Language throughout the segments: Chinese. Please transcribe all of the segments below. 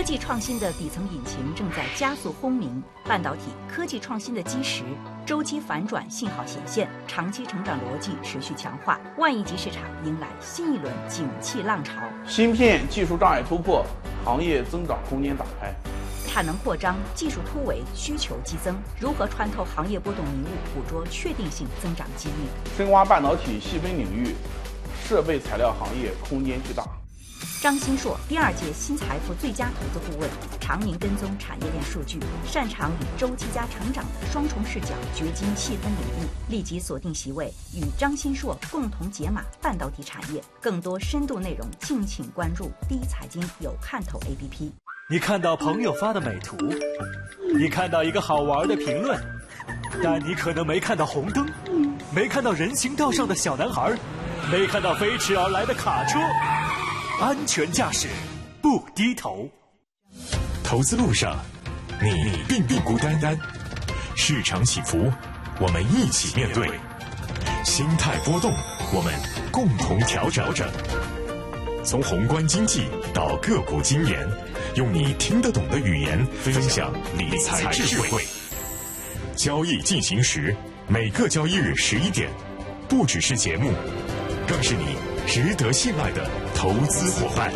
科技创新的底层引擎正在加速轰鸣，半导体科技创新的基石周期反转信号显现，长期成长逻辑持续强化，万亿级市场迎来新一轮景气浪潮。 芯片技术障碍突破，行业增长空间打开。 产能扩张，技术突围，需求激增，如何穿透行业波动迷雾，捕捉确定性增长机遇？ 深挖半导体细分领域，设备材料行业空间巨大。 张新硕，第2届新财富最佳投资顾问，常年跟踪产业链数据，擅长以周期加成长的双重视角掘金细分领域。立即锁定席位，与张新硕共同解码半导体产业。更多深度内容，敬请关注第一财经有看头 APP。 你看到朋友发的美图，你看到一个好玩的评论，但你可能没看到红灯，没看到人行道上的小男孩，没看到飞驰而来的卡车。安全驾驶，不低头。 投资路上，你并不孤单。市场起伏，我们一起面对；心态波动，我们共同调整。从宏观经济到个股经研，用你听得懂的语言分享理财智慧。交易进行时，每个交易日11点，不只是节目，更是你值得信赖的投资伙伴。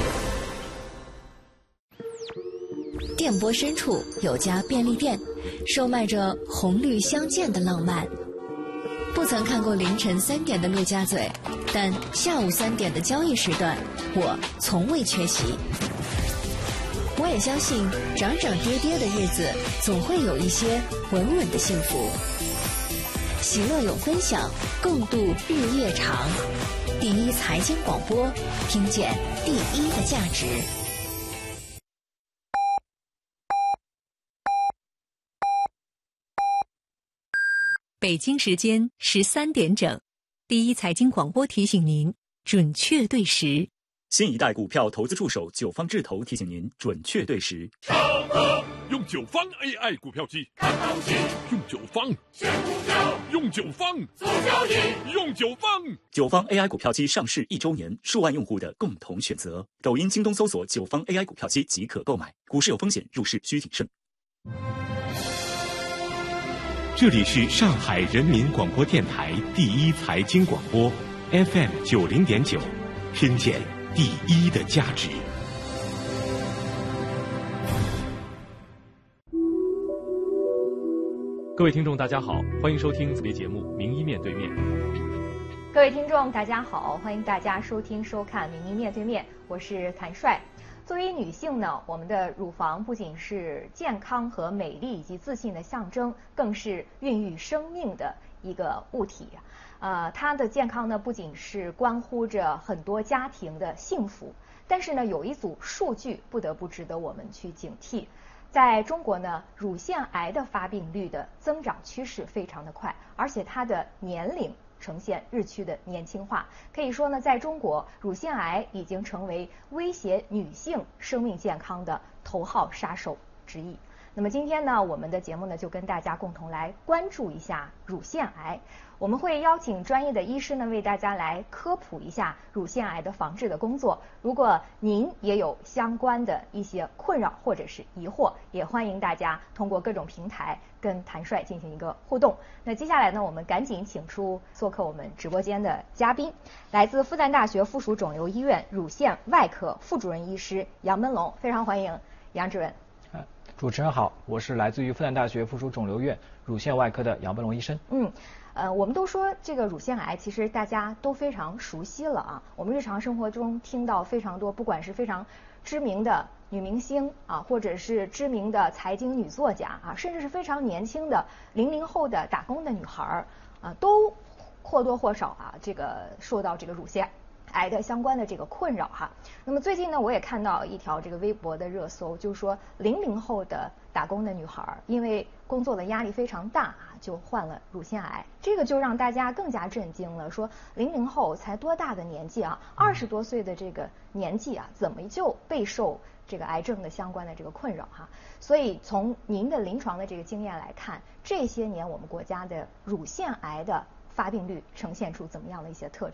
电波深处有家便利店，售卖着红绿相间的浪漫。不曾看过凌晨3点的陆家嘴，但下午3点的交易时段，我从未缺席。我也相信，涨涨跌跌的日子，总会有一些稳稳的幸福。喜乐有分享，共度日夜长。第一财经广播，听见第一的价值。 北京时间13点整，第一财经广播提醒您准确对时。 新一代股票投资助手九方智投提醒您准确对时。 超哥用九方 AI 股票机看行情，用九方选股票，用九方做交易，用九方。 九方 AI 股票机上市1周年，数万用户的共同选择。抖音、京东搜索九方 AI 股票机即可购买。股市有风险，入市需谨慎。 这里是上海人民广播电台第一财经广播 FM 90.9，听见第一的价值。 各位听众大家好，欢迎收听特别节目《名医面对面》。 各位听众大家好，欢迎大家收听收看《名医面对面》，我是谭帅。作为女性呢，我们的乳房不仅是健康和美丽以及自信的象征，更是孕育生命的一个物体。它的健康呢，不仅是关乎着很多家庭的幸福，但是呢，有一组数据不得不值得我们去警惕。在中国呢，乳腺癌的发病率的增长趋势非常的快，而且它的年龄呈现日趋的年轻化，可以说呢，在中国，乳腺癌已经成为威胁女性生命健康的头号杀手之一。那么今天呢，我们的节目呢，就跟大家共同来关注一下乳腺癌。我们会邀请专业的医师呢，为大家来科普一下乳腺癌的防治的工作。如果您也有相关的一些困扰或者是疑惑，也欢迎大家通过各种平台跟谭帅进行一个互动。那接下来呢，我们赶紧请出做客我们直播间的嘉宾，来自复旦大学附属肿瘤医院乳腺外科副主任医师杨文龙，非常欢迎杨主任。 主持人好，我是来自于复旦大学附属肿瘤院乳腺外科的杨文龙医生。 我们都说这个乳腺癌，其实大家都非常熟悉了啊。我们日常生活中听到非常多，不管是非常知名的女明星啊，或者是知名的财经女作家啊，甚至是非常年轻的00后的打工的女孩啊，都或多或少啊，这个受到这个乳腺癌的相关的这个困扰哈。那么最近呢，我也看到一条这个微博的热搜，就是说00后的打工的女孩因为工作的压力非常大啊，就患了乳腺癌。这个就让大家更加震惊了，说00后才多大的年纪啊，20多岁的这个年纪啊，怎么就备受这个癌症的相关的这个困扰哈？所以从您的临床的这个经验来看，这些年我们国家的乳腺癌的发病率呈现出怎么样的一些特征？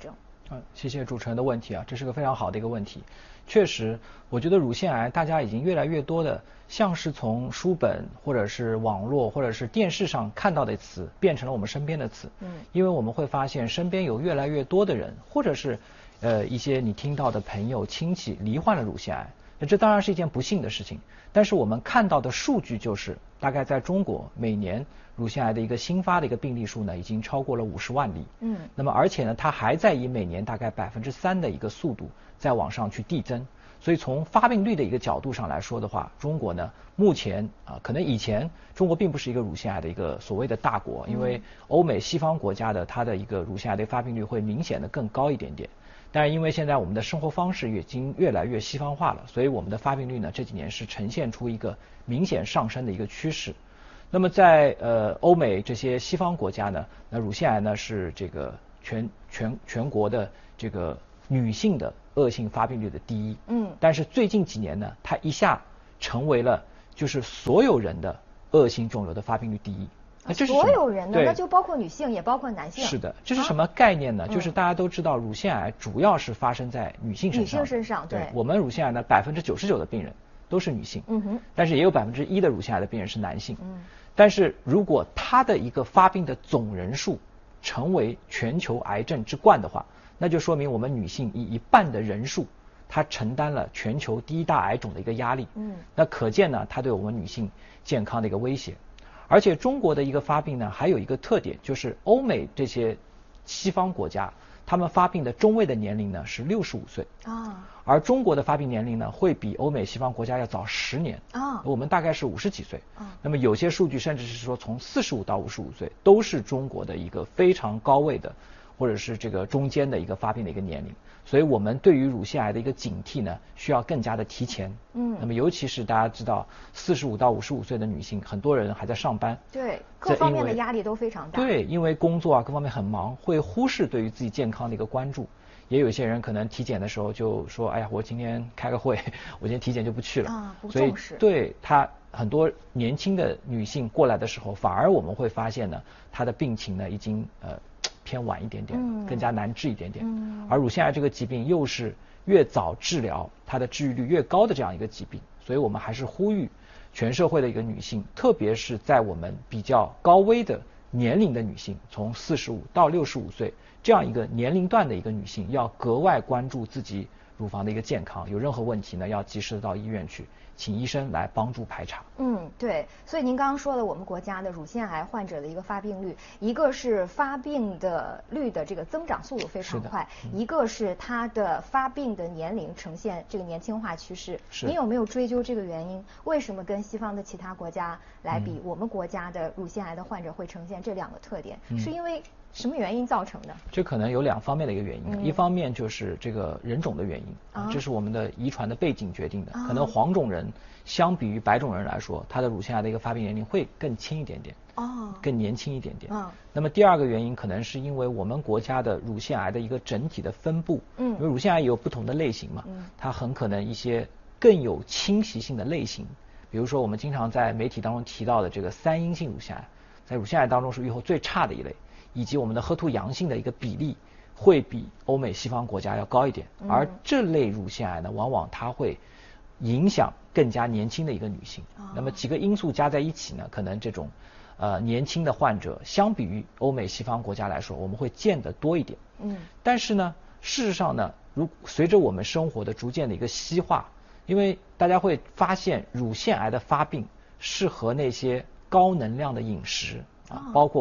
谢谢主持人的问题啊，这是个非常好的一个问题。确实，我觉得乳腺癌大家已经越来越多的像是从书本或者是网络或者是电视上看到的词，变成了我们身边的词。因为我们会发现身边有越来越多的人，或者是一些你听到的朋友亲戚罹患了乳腺癌。那这当然是一件不幸的事情，但是我们看到的数据就是，大概在中国每年乳腺癌的一个新发的一个病例数呢，已经超过了50万例。那么而且呢，它还在以每年大概3%的一个速度在往上去递增。所以从发病率的一个角度上来说的话，中国呢目前可能以前中国并不是一个乳腺癌的一个所谓的大国，因为欧美西方国家的它的一个乳腺癌的发病率会明显的更高一点点。但是因为现在我们的生活方式已经越来越西方化了，所以我们的发病率呢这几年是呈现出一个明显上升的一个趋势。那么在欧美这些西方国家呢，那乳腺癌呢是这个全国的这个女性的恶性发病率的第一。但是最近几年呢，它一下成为了就是所有人的恶性肿瘤的发病率第一。 所有人呢，那就包括女性，也包括男性。 是的，这是什么概念呢？就是大家都知道，乳腺癌主要是发生在女性身上。 女性身上，对。 我们乳腺癌呢，99%的病人都是女性。但是也有1%的乳腺癌的病人是男性。但是如果他的一个发病的总人数成为全球癌症之冠的话，那就说明我们女性以1半的人数，它承担了全球第一大癌种的一个压力。那可见呢，它对我们女性健康的一个威胁。而且中国的一个发病呢，还有一个特点，就是欧美这些西方国家，他们发病的中位的年龄呢是65岁而中国的发病年龄呢会比欧美西方国家要早10年我们大概是50几岁那么有些数据甚至是说从45到55岁都是中国的一个非常高位的，或者是这个中间的一个发病的一个年龄。所以我们对于乳腺癌的一个警惕呢，需要更加的提前。那么尤其是大家知道，45到55岁的女性，很多人还在上班， 对，各方面的压力都非常大。 对，因为工作各方面很忙，会忽视对于自己健康的一个关注。也有些人可能体检的时候就说，哎呀，我今天开个会，我今天体检就不去了。 不重视。 对她很多年轻的女性过来的时候，反而我们会发现呢，她的病情呢已经偏晚一点点，更加难治一点点。而乳腺癌这个疾病又是越早治疗，它的治愈率越高的这样一个疾病，所以我们还是呼吁全社会的一个女性，特别是在我们比较高危的年龄的女性，从45到65岁这样一个年龄段的一个女性，要格外关注自己乳房的一个健康，有任何问题呢，要及时的到医院去，请医生来帮助排查。 对，所以您刚刚说了我们国家的乳腺癌患者的一个发病率，一个是发病的率的这个增长速度非常快，一个是它的发病的年龄呈现这个年轻化趋势。您有没有追究这个原因？为什么跟西方的其他国家来比，我们国家的乳腺癌的患者会呈现这2个特点？是因为什么原因造成的？ 这可能有2方面的一个原因，一方面就是这个人种的原因，这是我们的遗传的背景决定的。可能黄种人相比于白种人来说，他的乳腺癌的一个发病年龄会更轻一点点，更年轻一点点。那么第2个原因可能是因为我们国家的乳腺癌的一个整体的分布，因为乳腺癌也有不同的类型嘛，它很可能一些更有侵袭性的类型，比如说我们经常在媒体当中提到的这个3阴性乳腺癌，在乳腺癌当中是预后最差的一类，以及我们的HER2阳性的一个比例会比欧美西方国家要高一点，而这类乳腺癌呢，往往它会影响更加年轻的一个女性。那么几个因素加在一起呢，可能这种年轻的患者相比于欧美西方国家来说，我们会见得多一点。但是呢，事实上呢，随着我们生活的逐渐的一个西化，因为大家会发现乳腺癌的发病是和那些高能量的饮食包括